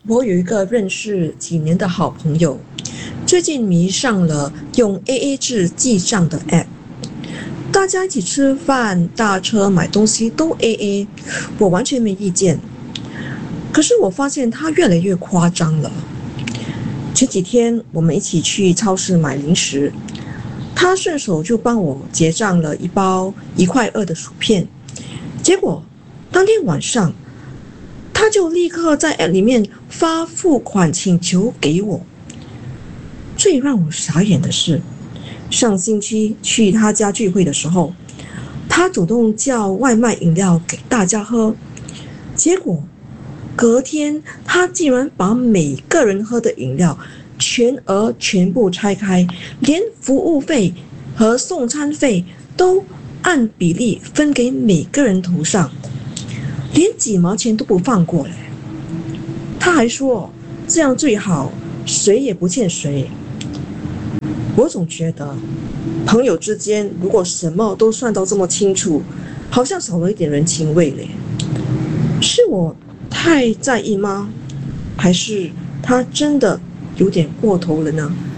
我有一个认识几年的好朋友，最近迷上了用 AA 制记账的 App。大家一起吃饭、搭车、买东西都 AA，我完全没意见。可是我发现他越来越夸张了。前几天我们一起去超市买零食，他顺手就帮我结账了一包1.2块的薯片。结果当天晚上，他就立刻在 App 里面发付款请求给我。最让我傻眼的是，上星期去他家聚会的时候，他主动叫外卖饮料给大家喝，结果隔天他竟然把每个人喝的饮料全部拆开，连服务费和送餐费都按比例分给每个人头上，连几毛钱都不放过嘞。他还说这样最好，谁也不欠谁。我总觉得朋友之间如果什么都算到这么清楚，好像少了一点人情味嘞。是我太在意吗？还是他真的有点过头了呢？